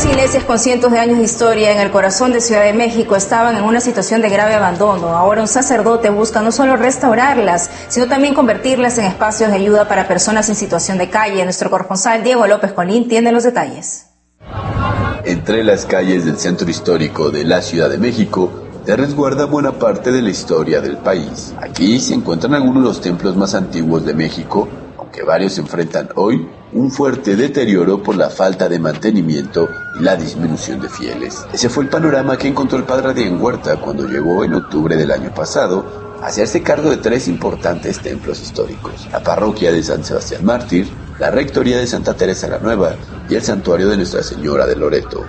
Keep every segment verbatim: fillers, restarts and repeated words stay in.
Las iglesias con cientos de años de historia en el corazón de Ciudad de México estaban en una situación de grave abandono. Ahora un sacerdote busca no solo restaurarlas, sino también convertirlas en espacios de ayuda para personas en situación de calle. Nuestro corresponsal Diego López Colín tiene los detalles. Entre las calles del centro histórico de la Ciudad de México se resguarda buena parte de la historia del país. Aquí se encuentran algunos de los templos más antiguos de México, aunque varios enfrentan hoy un fuerte deterioro por la falta de mantenimiento y la disminución de fieles. Ese fue el panorama que encontró el padre Adrián Huerta cuando llegó en octubre del año pasado a hacerse cargo de tres importantes templos históricos: la parroquia de San Sebastián Mártir, la rectoría de Santa Teresa la Nueva y el santuario de Nuestra Señora de Loreto.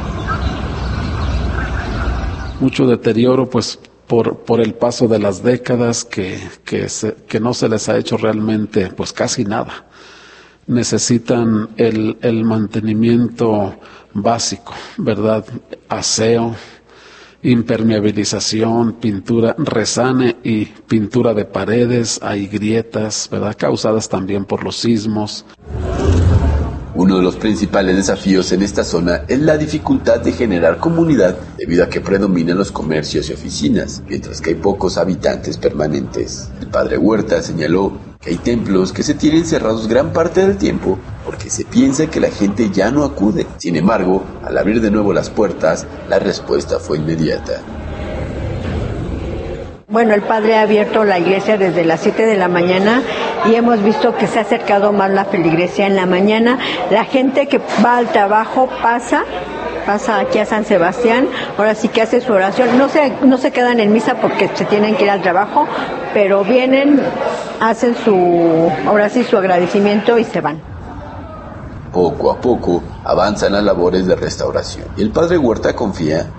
Mucho deterioro, pues, por por el paso de las décadas que que se, que no se les ha hecho realmente, pues, casi nada. Necesitan el el mantenimiento básico, ¿verdad? Aseo, impermeabilización, pintura, resane y pintura de paredes. Hay grietas, ¿verdad? Causadas también por los sismos. Uno de los principales desafíos en esta zona es la dificultad de generar comunidad debido a que predominan los comercios y oficinas, mientras que hay pocos habitantes permanentes. El padre Huerta señaló que hay templos que se tienen cerrados gran parte del tiempo porque se piensa que la gente ya no acude. Sin embargo, al abrir de nuevo las puertas, la respuesta fue inmediata. Bueno, el padre ha abierto la iglesia desde las siete de la mañana y hemos visto que se ha acercado más la feligresía en la mañana. La gente que va al trabajo pasa, pasa aquí a San Sebastián, ahora sí que hace su oración. No se, no se quedan en misa porque se tienen que ir al trabajo, pero vienen, hacen su, ahora sí su agradecimiento y se van. Poco a poco avanzan las labores de restauración y el padre Huerta confía